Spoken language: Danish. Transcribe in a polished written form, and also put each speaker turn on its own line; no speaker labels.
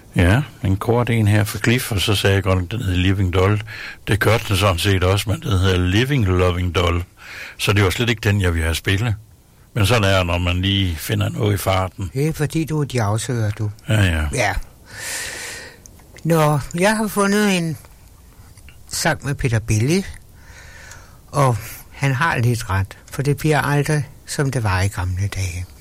Ja, en kort en her for Cliff, og så sagde jeg godt, den hedder Living Doll. Det gør den sådan set også, men den hedder Living Loving Doll. Så det var slet ikke den, jeg ville have spillet. Men sådan er det, når man lige finder noget i farten.
Det er fordi, du er de afsøger, du.
Ja.
Nå, jeg har fundet en sang med Peter Belli, og han har lidt ret, for det bliver aldrig, som det var i gamle dage.